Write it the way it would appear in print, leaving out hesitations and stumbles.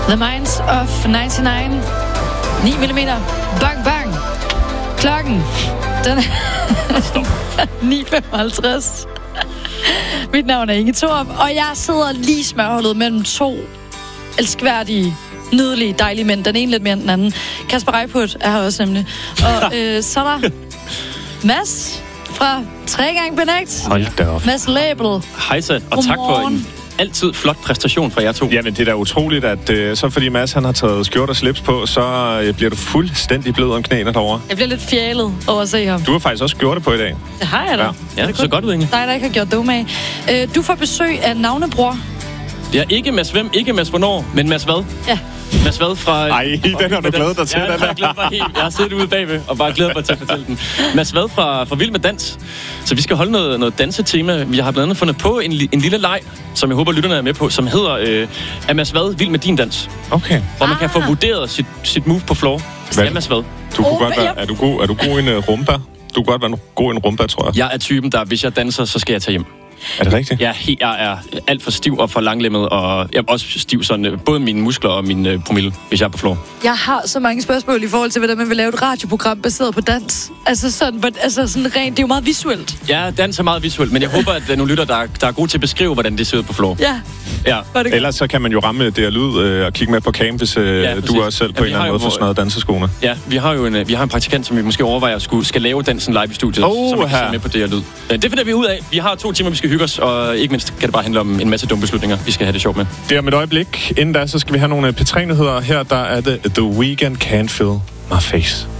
The Minds of 99. 9 mm. Bang, bang. Klokken. Den er 9:55. Mit navn er Inge Thorup, og jeg sidder lige smørhullet mellem to elskværdige, nydelige, dejlige mænd. Den ene lidt mere end den anden. Kasper Reippurt er her også nemlig. Og så er der Mads fra 3x Benægt. Hold da op. Mads Label. Hejsa, og tak for en altid flot præstation fra jer to. Jamen, det er da utroligt, at så fordi Mads han har taget skjort og slips på, så bliver du fuldstændig blød om knæene derovre. Jeg bliver lidt fjælet over at se ham. Du har faktisk også skjorte på i dag. Det har jeg da. Ja, det så godt ud, Inge. Dig, der ikke har gjort det umage. Du får besøg af navnebror. Ja, ikke Mads hvem, ikke Mads hvornår, men Mads hvad? Ja. Mads hvad fra... Ej, den har du glædet dig til. Ja, den har jeg glædet mig helt. Jeg har siddet ude bagved og bare glædet mig til at fortælle den. Mads hvad fra Vild med Dans. Så vi skal holde noget dansetema. Vi har blandt andet fundet på en lille leg, som jeg håber, lytterne er med på, som hedder Er Mads hvad vild med din dans? Okay. Hvor man kan få vurderet sit move på floor. Er Mads hvad? Du kunne godt være... Er du god i en rumba? Du kunne godt være god i en rumba, tror jeg. Jeg er typen, der hvis jeg danser, så skal jeg tage hjem. Er det rigtigt? Jeg er alt for stiv og for langlemmet, og jeg er også stiv sådan, både mine muskler og min promille, hvis jeg er på floor. Jeg har så mange spørgsmål i forhold til, hvordan man vil lave et radioprogram baseret på dans. Altså sådan rent, det er jo meget visuelt. Ja, dans er meget visuelt, men jeg håber, at nogle lytter, der er gode til at beskrive, hvordan det ser ud på floor. Ja. Ellers så kan man jo ramme det og lyd og kigge med på camp, hvis du også selv på en eller anden måde får snøret danseskoene. Ja, vi har jo en praktikant, som vi måske overvejer at skal lave dansen live i studiet, så man kan se med på det og lyd. Det finder vi ud af. Vi har 2 timer, vi skal hygge os, og ikke mindst kan det bare handle om en masse dumme beslutninger, vi skal have det sjovt med. Det er om et øjeblik. Inden da, så skal vi have nogle P3-nyheder. Her der er det The Weeknd Can't Feel My Face.